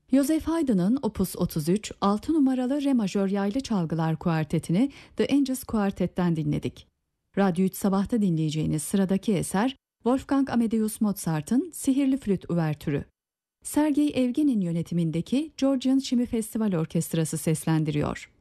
Joseph Haydn'ın Opus 33 6 numaralı re majör yaylı çalgılar kuartetini The Angels Kuartet'ten dinledik. Radyo 3 Sabah'ta dinleyeceğiniz sıradaki eser Wolfgang Amadeus Mozart'ın Sihirli Flüt Uvertürü. Sergey Evgen'in yönetimindeki Georgian Şimi Festival Orkestrası seslendiriyor.